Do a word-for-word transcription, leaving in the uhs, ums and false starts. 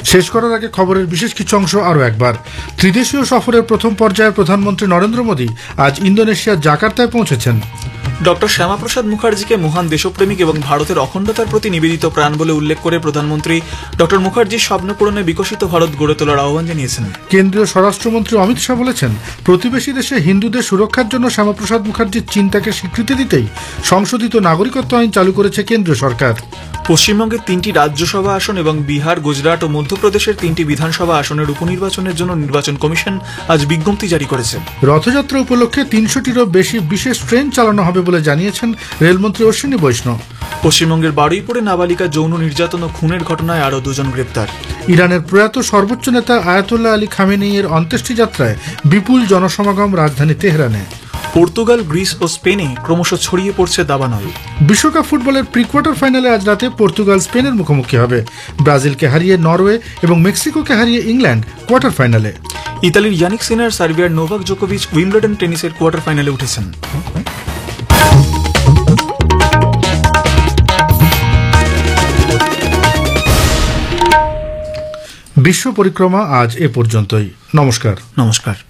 শেষ করার আগে খবরের বিশেষ কিছু অংশ আরও একবার। ত্রিদেশীয় সফরের প্রথম পর্যায়ে প্রধানমন্ত্রী নরেন্দ্র মোদী আজ ইন্দোনেশিয়ার জাকার্তায় পৌঁছেছেন। ডক্টর শ্যামাপ্রসাদ মুখার্জিকে মহান দেশপ্রেমিক এবং ভারতের অখণ্ডতার প্রতি নিবেদিত প্রাণ বলে উল্লেখ করে প্রধানমন্ত্রী ডক্টর মুখার্জির স্বপ্ন পূরণে বিকশিত ভারত গড়ে তোলার আহ্বান জানিয়েছেন। কেন্দ্রীয় স্বরাষ্ট্রমন্ত্রী অমিত শাহ বলেছেন, প্রতিবেশী দেশে হিন্দুদের সুরক্ষার জন্য শ্যামাপ্রসাদ মুখার্জির চিন্তাকে স্বীকৃতি দিতেই সংশোধিত নাগরিকত্ব আইন চালু করেছে কেন্দ্রীয় সরকার। পশ্চিমবঙ্গের তিনটি রাজ্যসভা আসন এবং বিহার, গুজরাট ও মধ্যপ্রদেশের তিনটি বিধানসভা আসনের উপনির্বাচনের জন্য নির্বাচন কমিশন আজ বিজ্ঞপ্তি জারি করেছে। রথযাত্রা উপলক্ষে তিনশোটিরও বেশি বিশেষ ট্রেন চালানো হবে বলে জানিয়েছেন রেলমন্ত্রী অশ্বিনী বৈষ্ণব। পশ্চিমবঙ্গের বারুইপুরে নাবালিকা যৌন নির্যাতন ও খুনের ঘটনায় আরও দুজন গ্রেপ্তার। ইরানের প্রয়াত সর্বোচ্চ নেতা আয়াতুল্লাহ আলী খামেনেইয়ের অন্ত্যেষ্টি যাত্রায় বিপুল জনসমাগম রাজধানী তেহরানে। পর্তুগাল, গ্রিস ও স্পেনে ক্রমশ ছড়িয়ে পড়ছে দাবানল। বিশ্বকাপ ফুটবলের প্রি কোয়ার্টার ফাইনালে আজ রাতে পর্তুগাল স্পেনের মুখোমুখি হবে। ব্রাজিলকে হারিয়ে নরওয়ে এবং মেক্সিকোকে হারিয়ে ইংল্যান্ড কোয়ার্টার ফাইনালে। ইতালির ইয়ানিক সিনার, সার্বিয়ার নোভাক জোকোভিচ উইম্বলডন টেনিসের কোয়ার্টার ফাইনালে উঠেছেন। বিশ্ব পরিক্রমা আজ এ পর্যন্তই। নমস্কার। নমস্কার।